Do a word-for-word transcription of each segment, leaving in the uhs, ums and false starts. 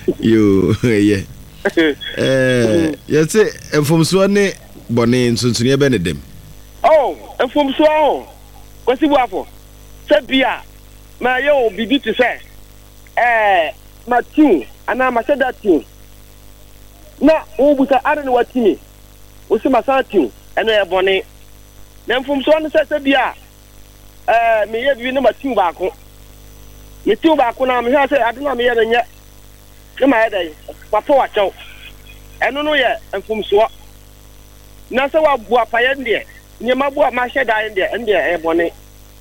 Yo, yeah. Eh, yes, and from Swanee, Bonnie and Sunsunia Benedem. Oh, and from Swan. What's the waffle? Said Pia, my yo, be to say. Eh, my tune, and I'm a said that tune. Now, who was I don't know what to me. What's my son tune, and I Bonnie. Then from Swan said Pia. Eh, me yet we number two back. Me two back when I'm here, I don't know me yet. Come on, day. Papa, watch out. I don't know yet, and from Swat. Nasa wa bua payan there. Near my boy, my shed in there, and there, Ebony.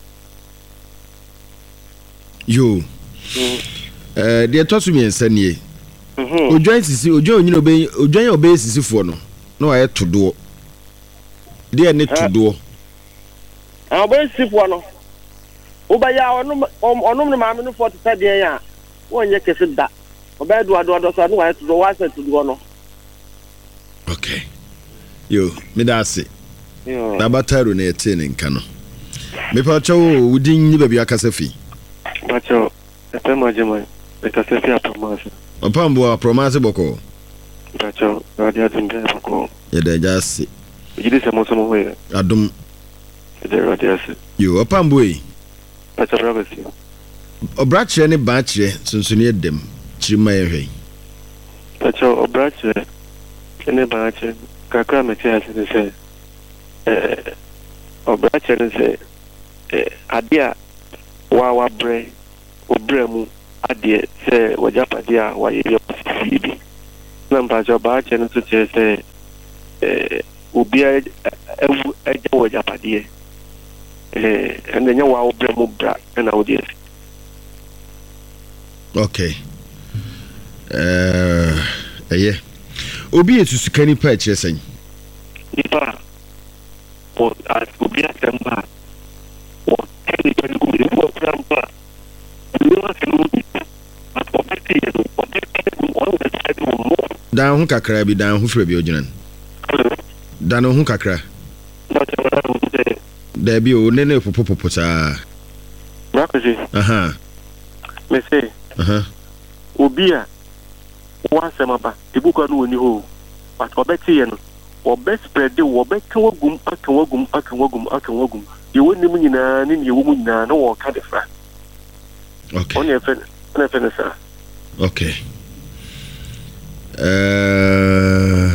You. Uh, dear Tossumi and Sanye. O join Sisi, O join, you know, obey, O join your base is for no. No, I had to do. Dear need to do. I'll be sick one. Obaya on the mamma for the third year. One year kissed that. Obey do I do I do I to do I said to do one. Okay. Yo, me that's it. Na bataru na etin nka no. Me pa cho wudin ni baby akasafi. Macho, epe majema. Me kasafi apomase. Opambo apomase boko. Macho, radio tunde boko. Ye da jase. Ujidi se moso mo we. Adum. Ye radio se. Yo, opambo yi. Macho brabesi. Obrache ne baachre sunsuni edem. Chirima ye hwe. Macho, obrache ne baachre kakra meti ase ne se. Eh, obrache ne se eh adia wa wa bre obremu adie se wajapadia wa yeyo sibi na mpacho obrache ne so che se eh obia ewu eje wajapadie eh enenya wa obremu bra na odie. Okay. Eh eh obi esusukani pa che sen nipa o asubia temba o ele pode cobrir o trampa não é não a pobreza é o poder o dan hu kakra bi dan hu fra bi oginan dan hu kakra da bi o nene popopopo sa rakoje aha me say aha obia wa semaba ibuka no oni ho but obeti ye no obe spread the obe kan wagum akan wagum akan wagum akan wagum ye woni mu nyina ni ye wo mu nyina no wo ka defra. Okay. On ye fen on ye fen sa. Okay. Uh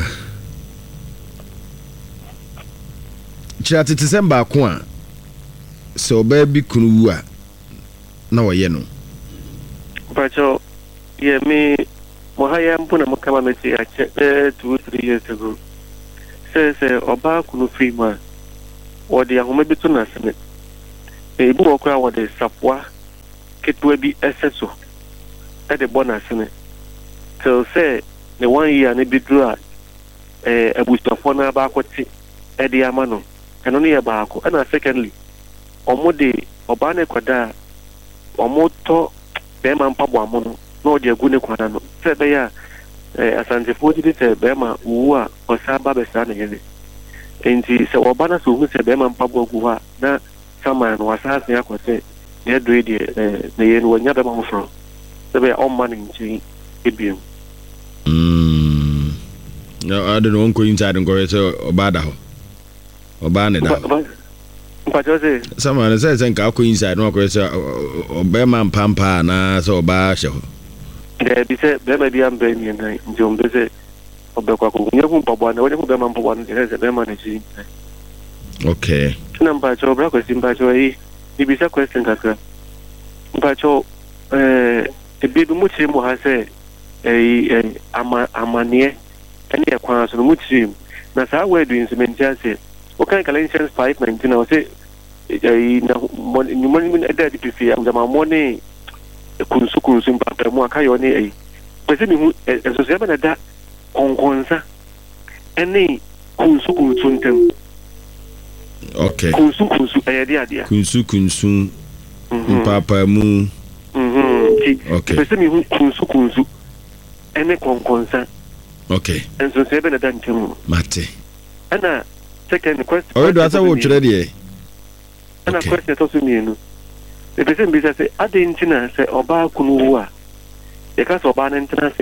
Chati December ko a so ba bi kunu wu a na wo ye no. Pacho ye me mo haya mpuna makama meti a eh two three years ago. Say say oba kunu free ma odi ahoma bi to na sene e bu okwa wode sapwa ketwa bi eseso e de bonus ne till say the one year ne bi dura eh abustafo na ba akwoti e de amano eno ne ye ba akọ and secondly omode oba ne kwada omoto be ma mpabo amono na odi agu ne kwada no say be ya eh asante fo di te be ma wu a osaba be sa na yele enti se obana so hu se be ma mpabo agu ha na sama no asase akote ne do di eh ne ye no nya be ma fro se be on man nchi ebiem mm no I don't want go inside and go say obada ho obana da mpa jose sama ne say say ka ko inside no go say obe ma mpampa na so oba hye ho de bi se be ma bi am be ni na njom be se obekwa ko nye ku mpabo na wode ku be ma mpabo na de se be ma na chi. Okay. Na mpa cho bra ko simba cho yi ni bi sa question kaka mpa cho eh e bi du mu chi mu ha se eh ama amanie ani e kwa so mu chi na sa we do instrumental se o kan Galatians five nineteen na se eh na ni mo ni na da di pisi am jama mo ne kunsu kunsu mpa mu aka yo ne eh pese mi hu eso se ba na da konkonsa ene kunsu kunsu ntem. Okay. Kunsu kunsu eh dia dia kunsu kunsu papa mu mhm okay pese mi hu kunsu kunsu ene konkonsa. Okay. Enso se ba na da ntem mate ana second question o do asa wo twere de ana question to so mi no e pese mi se ade ntina se oba kunu wo a e ka so oba na ntina